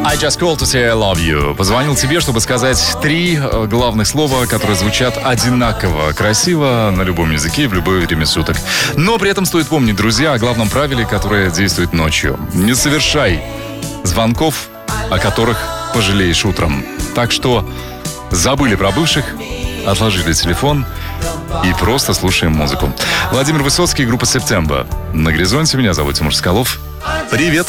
I just called to say I love you. Позвонил тебе, чтобы сказать 3 главных слова, которые звучат одинаково красиво на любом языке и в любое время суток. Но при этом стоит помнить, друзья, о главном правиле, которое действует ночью. Не совершай звонков, о которых пожалеешь утром. Так что забыли про бывших, отложили телефон и просто слушаем музыку. Владимир Высоцкий, группа «Септембр». На горизонте. Меня зовут Тимур Соколов. Привет!